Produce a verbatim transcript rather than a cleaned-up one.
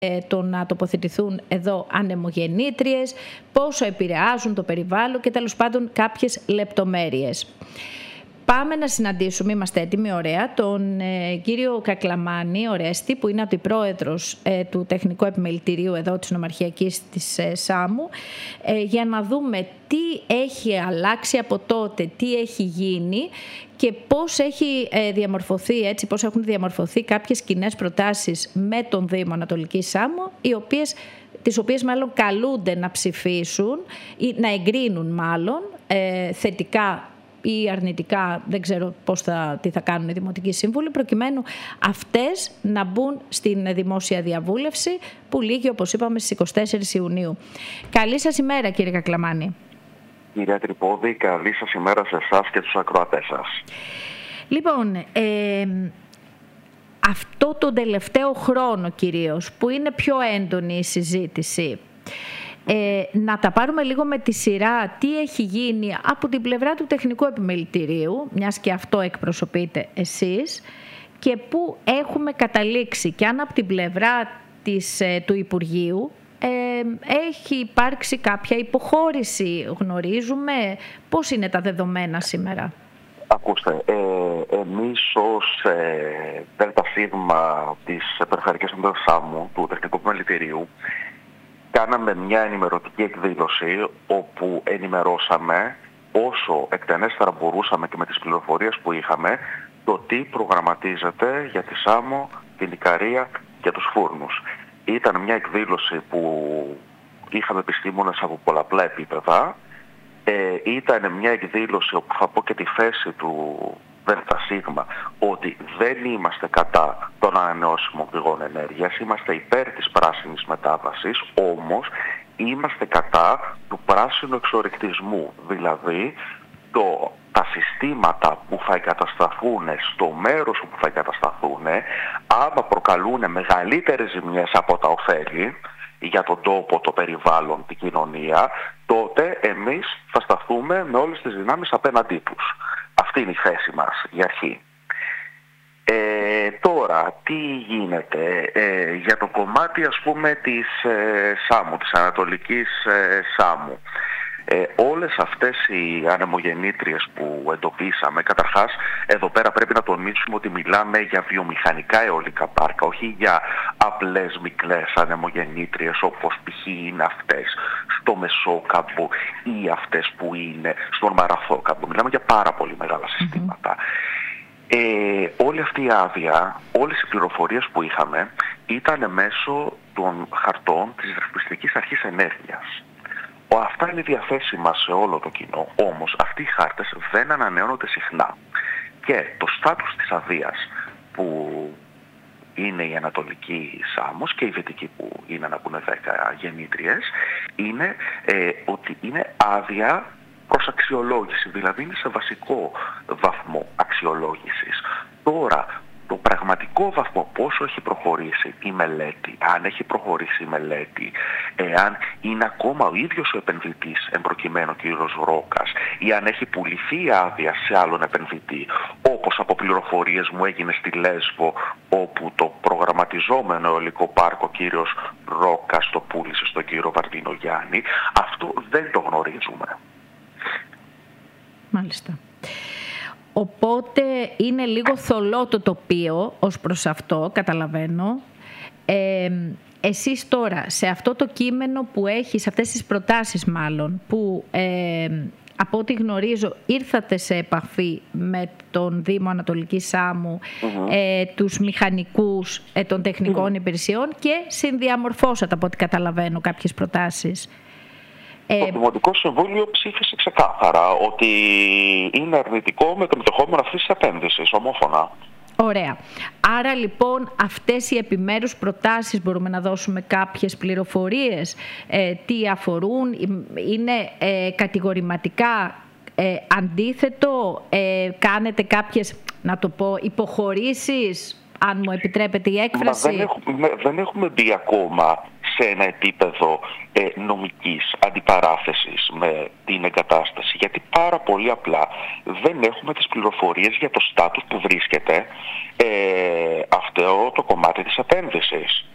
το να τοποθετηθούν εδώ ανεμογεννήτριες, πόσο επηρεάζουν το περιβάλλον και τέλος πάντων κάποιες λεπτομέρειες. Πάμε να συναντήσουμε, είμαστε έτοιμοι, ωραία, τον ε, κύριο Κακλαμάνη Ορέστη, που είναι αντιπρόεδρος ε, του Τεχνικού Επιμελητηρίου εδώ της Νομαρχιακής της ε, Σάμου, ε, για να δούμε τι έχει αλλάξει από τότε, τι έχει γίνει και πώς έχει ε, διαμορφωθεί, έτσι, πώς έχουν διαμορφωθεί κάποιες κοινές προτάσεις με τον Δήμο Ανατολικής Σάμου, οι οποίες, τις οποίες μάλλον καλούνται να ψηφίσουν ή να εγκρίνουν μάλλον ε, θετικά ή αρνητικά, δεν ξέρω πώς θα, τι θα κάνουν οι Δημοτικοί Σύμβουλοι, προκειμένου αυτές να μπουν στην δημόσια διαβούλευση που λήγει, όπως είπαμε, στις είκοσι τέσσερις Ιουνίου. Καλή σας ημέρα, κύριε Κακλαμάνη. Κύριε Τρυπώδη, καλή σας ημέρα σε εσάς και τους ακροατές σας. Λοιπόν, ε, αυτό το τελευταίο χρόνο κυρίως, που είναι πιο έντονη η συζήτηση, Ε, να τα πάρουμε λίγο με τη σειρά τι έχει γίνει από την πλευρά του Τεχνικού Επιμελητηρίου, μιας και αυτό εκπροσωπείτε εσείς, και πού έχουμε καταλήξει, και αν από την πλευρά της, του Υπουργείου ε, έχει υπάρξει κάποια υποχώρηση, γνωρίζουμε πώς είναι τα δεδομένα σήμερα. Ακούστε, ε, εμείς ως ε, ΔΣ της Περιφερειακής Ενότητας Σάμου, του Τεχνικού Επιμελητηρίου, κάναμε μια ενημερωτική εκδήλωση όπου ενημερώσαμε όσο εκτενέστερα μπορούσαμε και με τις πληροφορίες που είχαμε το τι προγραμματίζεται για τη Σάμο, την Ικαρία και τους φούρνους. Ήταν μια εκδήλωση που είχαμε επιστήμονες από πολλαπλά επίπεδα. Ε, ήταν μια εκδήλωση όπου θα πω και τη θέση του ΔΣ ότι δεν είμαστε κατά των ανανεώσιμων πηγών ενέργειας, είμαστε υπέρ της πράσινης μετάβασης, όμως είμαστε κατά του πράσινου εξορυκτισμού, δηλαδή το, τα συστήματα που θα εγκατασταθούν στο μέρος όπου θα εγκατασταθούν, άμα προκαλούν μεγαλύτερες ζημιές από τα ωφέλη για τον τόπο, το περιβάλλον, την κοινωνία, τότε εμείς θα σταθούμε με όλες τις δυνάμεις απέναντί τους. Αυτή είναι η θέση μας για αρχή. Ε, τώρα, τι γίνεται ε, για το κομμάτι, ας πούμε, της ε, Σάμου, της Ανατολικής ε, Σάμου. Ε, όλες αυτές οι ανεμογεννήτριες που εντοπίσαμε, καταρχάς εδώ πέρα πρέπει να τονίσουμε ότι μιλάμε για βιομηχανικά αιωλικά πάρκα, όχι για απλές μικρές ανεμογεννήτριες όπως π.χ. είναι αυτές στο Μεσόκαμπο ή αυτές που είναι στον Μαραθώκαμπο. Μιλάμε για πάρα πολύ μεγάλα συστήματα. Mm-hmm. Ε, όλη αυτή η άδεια, όλες οι πληροφορίες που είχαμε ήταν μέσω των χαρτών της Ρυθμιστικής Αρχής Ενέργειας. Αυτά είναι διαθέσιμα σε όλο το κοινό, όμως αυτοί οι χάρτες δεν ανανεώνονται συχνά. Και το στάτους της αδείας που είναι η Ανατολική Σάμος και η Δυτική που είναι να πούνε δέκα γεννήτριες, είναι ε, ότι είναι άδεια προς αξιολόγηση, δηλαδή είναι σε βασικό βαθμό αξιολόγησης. Τώρα, το πραγματικό βαθμό, πόσο έχει προχωρήσει η μελέτη, αν έχει προχωρήσει η μελέτη, εάν είναι ακόμα ο ίδιος ο επενδυτής, εμπροκειμένου κύριος Ρόκας, ή αν έχει πουληθεί η άδεια σε άλλον επενδυτή, όπως από πληροφορίες μου έγινε στη Λέσβο, όπου το προγραμματιζόμενο αιωλικό πάρκο κύριος Ρόκας το πούλησε στον κύριο Βαρδίνο Γιάννη, αυτό δεν το γνωρίζουμε. Μάλιστα. Οπότε είναι λίγο θολό το τοπίο ως προς αυτό, καταλαβαίνω. Ε, εσείς τώρα, σε αυτό το κείμενο που έχει, σε αυτές τις προτάσεις μάλλον, που ε, από ό,τι γνωρίζω ήρθατε σε επαφή με τον Δήμο Ανατολικής Σάμου, mm-hmm. ε, τους μηχανικούς ε, των τεχνικών mm-hmm. υπηρεσιών και συνδιαμορφώσατε, από ό,τι καταλαβαίνω, κάποιες προτάσεις. Το Δημοτικό Συμβούλιο ψήφισε ξεκάθαρα ότι είναι αρνητικό με το μετεχόμενο αυτής της επένδυσης, ομόφωνα. Ωραία. Άρα λοιπόν αυτές οι επιμέρους προτάσεις μπορούμε να δώσουμε κάποιες πληροφορίες, ε, τι αφορούν, είναι ε, κατηγορηματικά ε, αντίθετο, ε, κάνετε κάποιες, να το πω, υποχωρήσεις, αν μου επιτρέπετε η έκφραση. Μα δεν, έχουμε, δεν έχουμε μπει ακόμα σε ένα επίπεδο ε, νομικής αντιπαράθεσης με την εγκατάσταση, γιατί πάρα πολύ απλά δεν έχουμε τις πληροφορίες για το στάτους που βρίσκεται ε, αυτό το κομμάτι της επένδυσης.